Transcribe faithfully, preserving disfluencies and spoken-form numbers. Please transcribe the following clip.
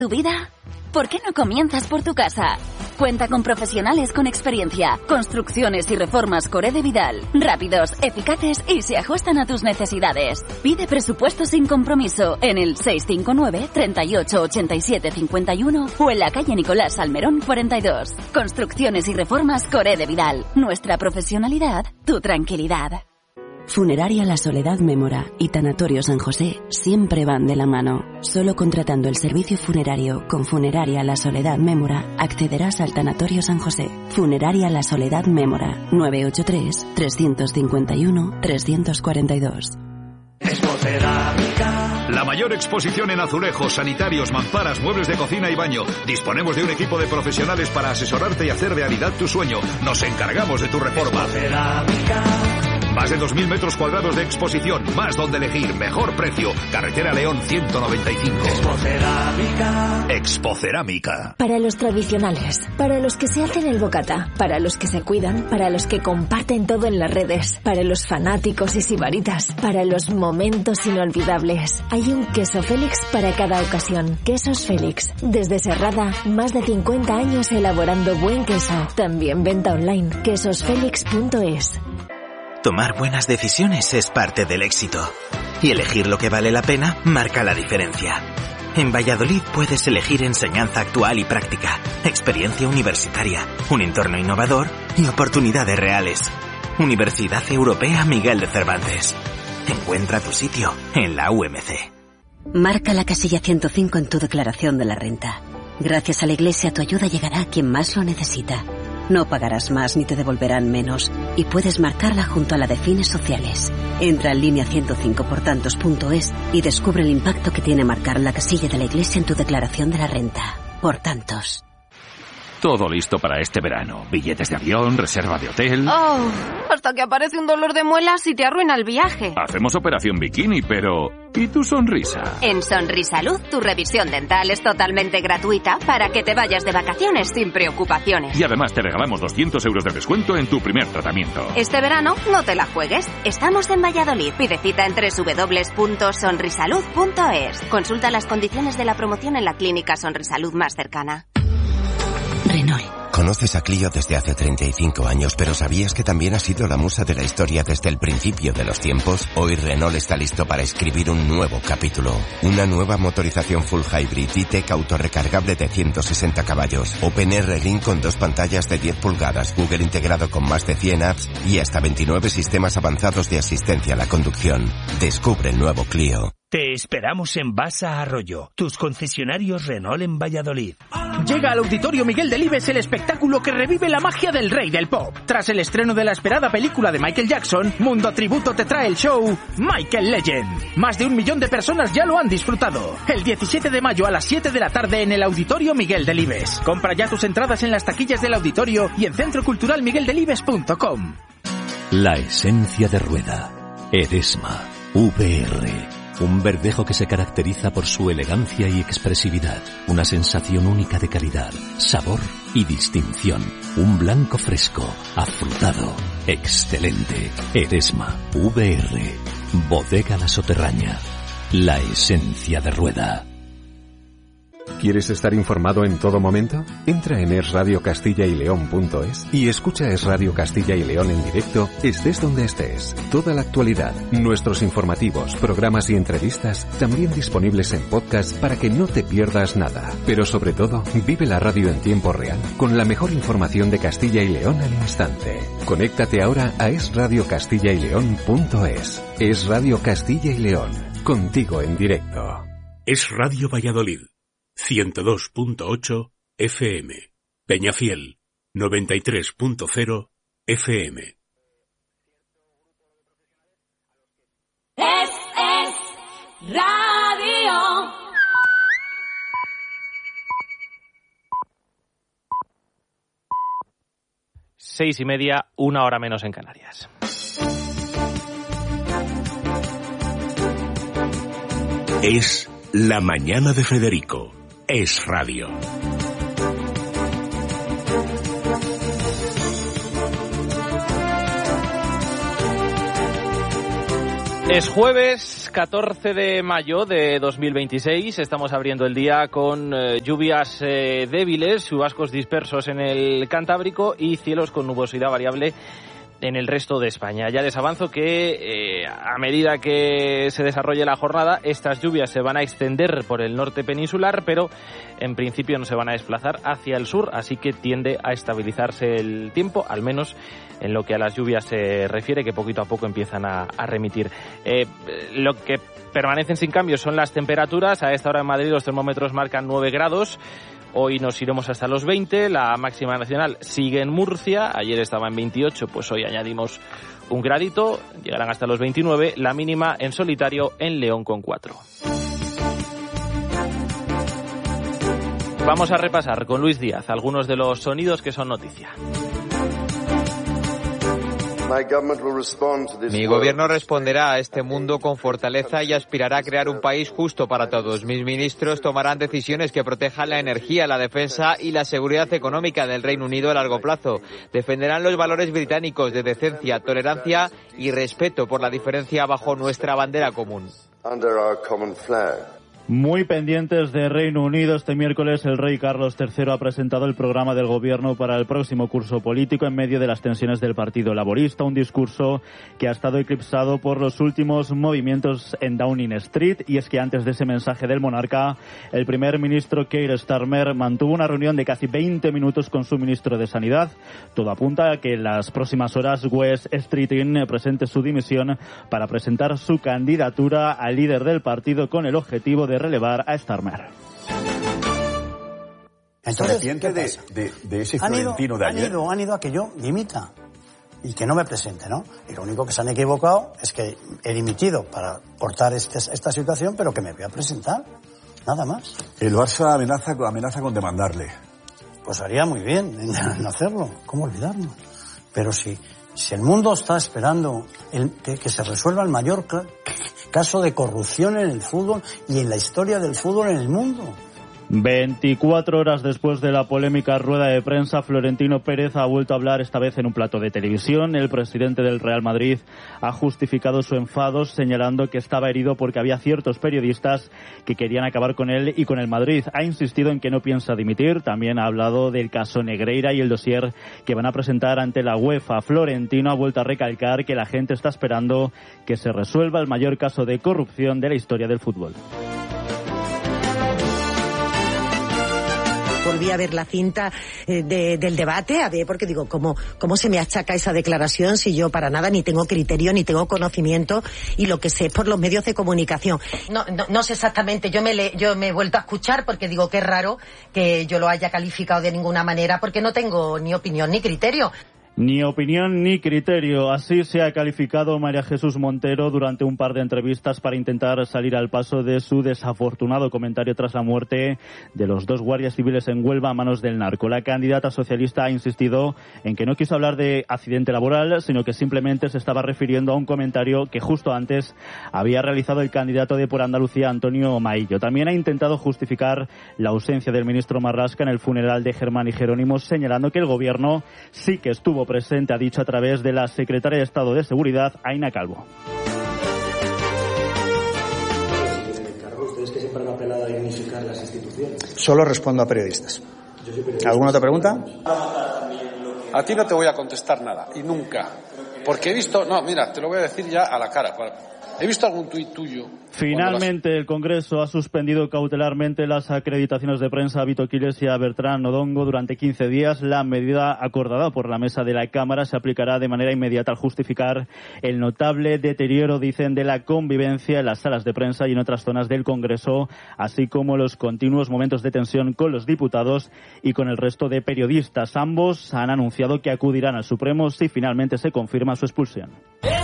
¿Tu vida? ¿Por qué no comienzas por tu casa? Cuenta con profesionales con experiencia, construcciones y reformas Coré de Vidal, rápidos, eficaces y se ajustan a tus necesidades. Pide presupuesto sin compromiso en el seis cinco nueve, treinta y ocho, ochenta y siete, cincuenta y uno o en la calle Nicolás Salmerón cuarenta y dos. Construcciones y reformas Coré de Vidal. Nuestra profesionalidad, tu tranquilidad. Funeraria La Soledad Mémora y Tanatorio San José siempre van de la mano. Solo contratando el servicio funerario con Funeraria La Soledad Mémora accederás al Tanatorio San José. Funeraria La Soledad Mémora, nueve ocho tres, tres cinco uno, tres cuatro dos. Expocerámica. La mayor exposición en azulejos, sanitarios, mamparas, muebles de cocina y baño. Disponemos de un equipo de profesionales para asesorarte y hacer realidad tu sueño. Nos encargamos de tu reforma. Expocerámica. Más de dos mil metros cuadrados de exposición, más donde elegir, mejor precio. Carretera León ciento noventa y cinco. Expocerámica. Expocerámica. Para los tradicionales, para los que se hacen el bocata, para los que se cuidan, para los que comparten todo en las redes, para los fanáticos y sibaritas, para los momentos inolvidables. Hay un queso Félix para cada ocasión. Quesos Félix. Desde Serrada, más de cincuenta años elaborando buen queso. También venta online. quesos félix punto es. Tomar buenas decisiones es parte del éxito. Y elegir lo que vale la pena marca la diferencia. En Valladolid puedes elegir enseñanza actual y práctica, experiencia universitaria, un entorno innovador y oportunidades reales. Universidad Europea Miguel de Cervantes. Encuentra tu sitio en la U M C. Marca la casilla ciento cinco en tu declaración de la renta. Gracias a la Iglesia tu ayuda llegará a quien más lo necesita. No pagarás más ni te devolverán menos y puedes marcarla junto a la de fines sociales. Entra en línea ciento cinco por tantos punto es y descubre el impacto que tiene marcar la casilla de la Iglesia en tu declaración de la renta. Por tantos. Todo listo para este verano. Billetes de avión, reserva de hotel... Oh, hasta que aparece un dolor de muelas y te arruina el viaje. Hacemos operación bikini, pero... ¿y tu sonrisa? En Sonrisalud, tu revisión dental es totalmente gratuita para que te vayas de vacaciones sin preocupaciones. Y además te regalamos doscientos euros de descuento en tu primer tratamiento. Este verano no te la juegues. Estamos en Valladolid. Pide cita en doble u doble u doble u punto sonrisalud punto es. Consulta las condiciones de la promoción en la clínica Sonrisalud más cercana. Renault. Conoces a Clio desde hace treinta y cinco años, pero ¿sabías que también ha sido la musa de la historia desde el principio de los tiempos? Hoy Renault está listo para escribir un nuevo capítulo. Una nueva motorización full hybrid E-Tech autorrecargable de ciento sesenta caballos. OpenR Ring con dos pantallas de diez pulgadas, Google integrado con más de cien apps y hasta veintinueve sistemas avanzados de asistencia a la conducción. Descubre el nuevo Clio. Te esperamos en Basa Arroyo, tus concesionarios Renault en Valladolid. Llega al Auditorio Miguel Delibes el espectáculo que revive la magia del rey del pop. Tras el estreno de la esperada película de Michael Jackson, Mundo Tributo te trae el show Michael Legend. Más de un millón de personas ya lo han disfrutado. El diecisiete de mayo a las siete de la tarde en el Auditorio Miguel Delibes. Compra ya tus entradas en las taquillas del auditorio y en centro cultural miguel delibes punto com. La esencia de Rueda. Eresma. V R. Un verdejo que se caracteriza por su elegancia y expresividad. Una sensación única de calidad, sabor y distinción. Un blanco fresco, afrutado, excelente. Eresma, V R, Bodega La Soterraña. La esencia de Rueda. ¿Quieres estar informado en todo momento? Entra en es radio castilla y león punto es y escucha Es Radio Castilla y León en directo, estés donde estés. Toda la actualidad, nuestros informativos, programas y entrevistas, también disponibles en podcast para que no te pierdas nada. Pero sobre todo, vive la radio en tiempo real, con la mejor información de Castilla y León al instante. Conéctate ahora a es radio castilla y león punto es. Es Radio Castilla y León, contigo en directo. Es Radio Valladolid. ciento dos punto ocho F M. Peñafiel, noventa y tres punto cero F M. Es, es Radio. Seis y media, una hora menos en Canarias. Es la mañana de Federico. Es Radio. Es jueves, catorce de mayo de dos mil veintiséis. Estamos abriendo el día con eh, lluvias eh, débiles, chubascos dispersos en el Cantábrico y cielos con nubosidad variable en el resto de España. Ya les avanzo que eh, a medida que se desarrolle la jornada, estas lluvias se van a extender por el norte peninsular, pero en principio no se van a desplazar hacia el sur, así que tiende a estabilizarse el tiempo, al menos en lo que a las lluvias se refiere, que poquito a poco empiezan a, a remitir. Eh, lo que permanecen sin cambio son las temperaturas. A esta hora en Madrid los termómetros marcan nueve grados. Hoy nos iremos hasta los veinte, la máxima nacional sigue en Murcia, ayer estaba en veintiocho, pues hoy añadimos un gradito, llegarán hasta los veintinueve, la mínima en solitario en León con cuatro. Vamos a repasar con Luis Díaz algunos de los sonidos que son noticia. Mi gobierno responderá a este mundo con fortaleza y aspirará a crear un país justo para todos. Mis ministros tomarán decisiones que protejan la energía, la defensa y la seguridad económica del Reino Unido a largo plazo. Defenderán los valores británicos de decencia, tolerancia y respeto por la diferencia bajo nuestra bandera común. Muy pendientes de Reino Unido, este miércoles el rey Carlos tercero ha presentado el programa del gobierno para el próximo curso político en medio de las tensiones del Partido Laborista, un discurso que ha estado eclipsado por los últimos movimientos en Downing Street, y es que antes de ese mensaje del monarca, el primer ministro Keir Starmer mantuvo una reunión de casi veinte minutos con su ministro de Sanidad. Todo apunta a que en las próximas horas Wes Streeting presente su dimisión para presentar su candidatura al líder del partido con el objetivo de relevar a Starmer. Entonces, ¿qué de, de, de ese florentino de ayer? Han ido, han ido a que yo dimita y que no me presente, ¿no? Y lo único que se han equivocado es que he dimitido para cortar este, esta situación, pero que me voy a presentar, nada más. El Barça amenaza, amenaza con demandarle. Pues haría muy bien en hacerlo, ¿cómo olvidarlo? Pero si, si el mundo está esperando el, que, que se resuelva el mayor caso de corrupción en el fútbol y en la historia del fútbol en el mundo. veinticuatro horas después de la polémica rueda de prensa, Florentino Pérez ha vuelto a hablar, esta vez en un plato de televisión. El presidente del Real Madrid ha justificado su enfado señalando que estaba herido porque había ciertos periodistas que querían acabar con él y con el Madrid. Ha insistido en que no piensa dimitir. También ha hablado del caso Negreira y el dossier que van a presentar ante la UEFA. Florentino ha vuelto a recalcar que la gente está esperando que se resuelva el mayor caso de corrupción de la historia del fútbol. Volví a ver la cinta eh, de, del debate, a ver, porque digo, ¿cómo, ¿cómo se me achaca esa declaración si yo para nada ni tengo criterio, ni tengo conocimiento, y lo que sé es por los medios de comunicación? No, no, no sé exactamente, yo me, le, yo me he vuelto a escuchar porque digo que es raro que yo lo haya calificado de ninguna manera porque no tengo ni opinión ni criterio. Ni opinión ni criterio. Así se ha calificado María Jesús Montero durante un par de entrevistas para intentar salir al paso de su desafortunado comentario tras la muerte de los dos guardias civiles en Huelva a manos del narco. La candidata socialista ha insistido en que no quiso hablar de accidente laboral, sino que simplemente se estaba refiriendo a un comentario que justo antes había realizado el candidato de Por Andalucía, Antonio Maillo. También ha intentado justificar la ausencia del ministro Marlaska en el funeral de Germán y Jerónimo, señalando que el gobierno sí que estuvo presente, ha dicho a través de la secretaria de Estado de Seguridad, Aina Calvo. ¿Ustedes que siempre han apelado a dignificar las instituciones? Solo respondo a periodistas. ¿Alguna otra pregunta? A ti no te voy a contestar nada, y nunca. Porque he visto... No, mira, te lo voy a decir ya a la cara. He visto algún tuit tuyo. Finalmente, el Congreso ha suspendido cautelarmente las acreditaciones de prensa a Vito Quiles y a Bertrán Odongo durante quince días. La medida acordada por la mesa de la Cámara se aplicará de manera inmediata al justificar el notable deterioro, dicen, de la convivencia en las salas de prensa y en otras zonas del Congreso, así como los continuos momentos de tensión con los diputados y con el resto de periodistas. Ambos han anunciado que acudirán al Supremo si finalmente se confirma su expulsión.